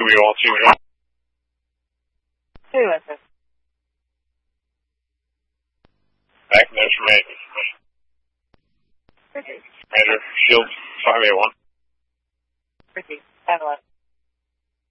2-1, 2-1. 2 1, sir. Back in information. Ricky. Commander, Shield 5A1. Ricky, 5-11.